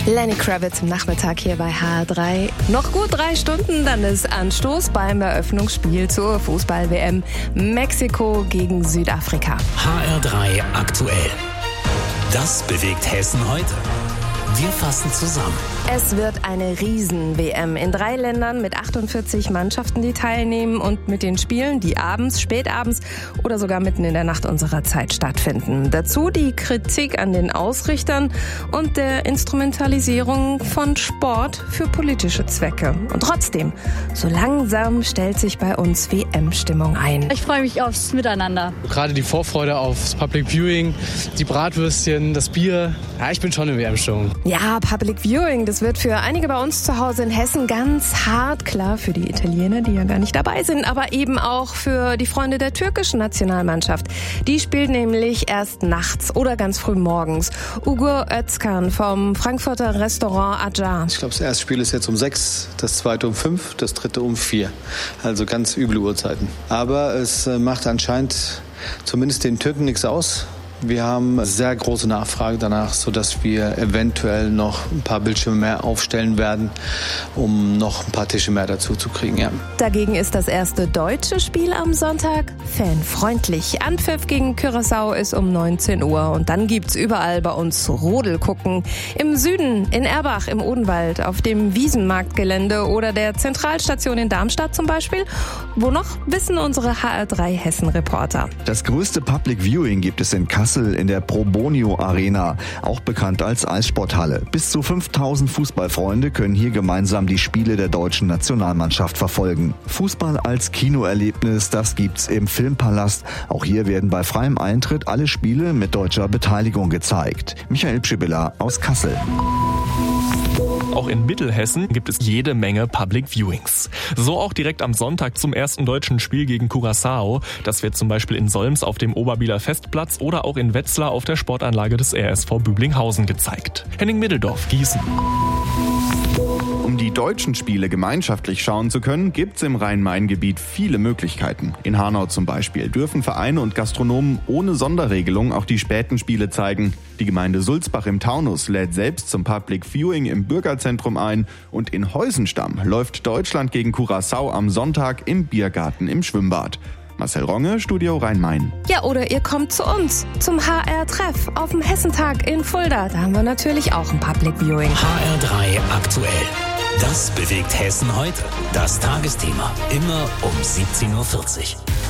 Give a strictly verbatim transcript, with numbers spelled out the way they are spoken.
Lenny Kravitz im Nachmittag hier bei H R drei. Noch gut drei Stunden, dann ist Anstoß beim Eröffnungsspiel zur Fußball-W M Mexiko gegen Südafrika. H R drei aktuell. Das bewegt Hessen heute. Wir fassen zusammen. Es wird eine Riesen-W M in drei Ländern mit achtundvierzig Mannschaften, die teilnehmen und mit den Spielen, die abends, spätabends oder sogar mitten in der Nacht unserer Zeit stattfinden. Dazu die Kritik an den Ausrichtern und der Instrumentalisierung von Sport für politische Zwecke. Und trotzdem, so langsam stellt sich bei uns W M-Stimmung ein. Ich freue mich aufs Miteinander. Gerade die Vorfreude aufs Public Viewing, die Bratwürstchen, das Bier. Ja, ich bin schon in W M-Stimmung. Ja, Public Viewing, das wird für einige bei uns zu Hause in Hessen ganz hart. Klar, für die Italiener, die ja gar nicht dabei sind, aber eben auch für die Freunde der türkischen Nationalmannschaft. Die spielt nämlich erst nachts oder ganz früh morgens. Ugo Özkan vom Frankfurter Restaurant Acar. Ich glaube, das erste Spiel ist jetzt um sechs, das zweite um fünf, das dritte um vier. Also ganz üble Uhrzeiten. Aber es macht anscheinend zumindest den Türken nichts aus. Wir haben sehr große Nachfrage danach, sodass wir eventuell noch ein paar Bildschirme mehr aufstellen werden, um noch ein paar Tische mehr dazu zu kriegen. Ja. Dagegen ist das erste deutsche Spiel am Sonntag fanfreundlich. Anpfiff gegen Curaçao ist um neunzehn Uhr und dann gibt's überall bei uns Rodel gucken. Im Süden, in Erbach, im Odenwald, auf dem Wiesenmarktgelände oder der Zentralstation in Darmstadt zum Beispiel. Wo noch, wissen unsere H R drei Hessen-Reporter. Das größte Public Viewing gibt es in Kassel in der Probonio Arena, auch bekannt als Eissporthalle. Bis zu fünftausend Fußballfreunde können hier gemeinsam die Spiele der deutschen Nationalmannschaft verfolgen. Fußball als Kinoerlebnis, das gibt's im Filmpalast. Auch hier werden bei freiem Eintritt alle Spiele mit deutscher Beteiligung gezeigt. Michael Pschibilla aus Kassel. Auch in Mittelhessen gibt es jede Menge Public Viewings. So auch direkt am Sonntag zum ersten deutschen Spiel gegen Curaçao. Das wird zum Beispiel in Solms auf dem Oberbieler Festplatz oder auch in Wetzlar auf der Sportanlage des R S V Büblinghausen gezeigt. Henning Middeldorf, Gießen. Um die deutschen Spiele gemeinschaftlich schauen zu können, gibt's im Rhein-Main-Gebiet viele Möglichkeiten. In Hanau zum Beispiel dürfen Vereine und Gastronomen ohne Sonderregelung auch die späten Spiele zeigen. Die Gemeinde Sulzbach im Taunus lädt selbst zum Public Viewing im Bürgerzentrum ein und in Heusenstamm läuft Deutschland gegen Curaçao am Sonntag im Biergarten im Schwimmbad. Marcel Ronge, Studio Rhein-Main. Ja, oder ihr kommt zu uns zum H R-Treff auf dem Hessentag in Fulda. Da haben wir natürlich auch ein Public Viewing. H R drei aktuell. Das bewegt Hessen heute. Das Tagesthema. Immer um siebzehn Uhr vierzig.